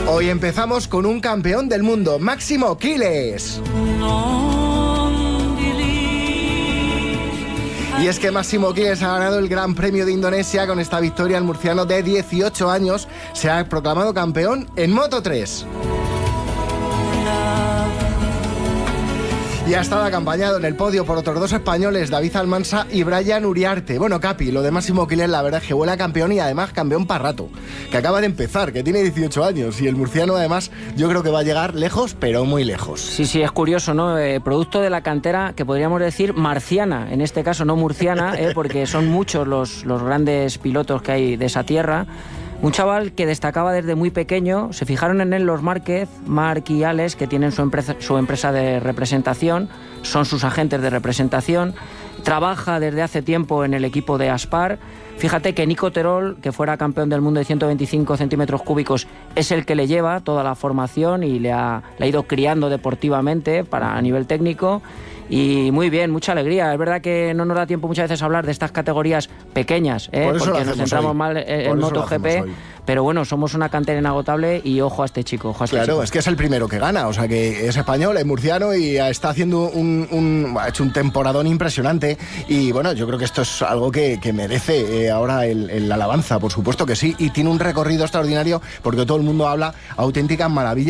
Hoy empezamos con un campeón del mundo, Máximo Quiles. Y es que Máximo Quiles ha ganado el Gran Premio de Indonesia. Con esta victoria, el murciano de 18 años se ha proclamado campeón en Moto3. Y ha estado acompañado en el podio por otros dos españoles, David Almansa y Brian Uriarte. Bueno, Capi, lo de Máximo Quiles, la verdad es que huele a campeón y además campeón para rato. Que acaba de empezar, que tiene 18 años y el murciano además yo creo que va a llegar lejos, pero muy lejos. Sí, es curioso, ¿no? Producto de la cantera que podríamos decir marciana, en este caso no murciana, porque son muchos los grandes pilotos que hay de esa tierra. Un chaval que destacaba desde muy pequeño. Se fijaron en él los Márquez, Marc y Alex, que tienen su empresa de representación, son sus agentes de representación. Trabaja desde hace tiempo en el equipo de Aspar. Fíjate que Nico Terol, que fuera campeón del mundo de 125 centímetros cúbicos, es el que le lleva toda la formación y le ha ido criando deportivamente a nivel técnico. Y muy bien, mucha alegría. Es verdad que no nos da tiempo muchas veces a hablar de estas categorías pequeñas, porque nos centramos mal en MotoGP. Pero bueno, somos una cantera inagotable y ojo a este chico. Claro, es que es el primero que gana. O sea, que es español, es murciano y está haciendo ha hecho un temporadón impresionante. Y bueno, yo creo que esto es algo que merece ahora la alabanza, por supuesto que sí. Y tiene un recorrido extraordinario porque todo el mundo habla auténticas maravillas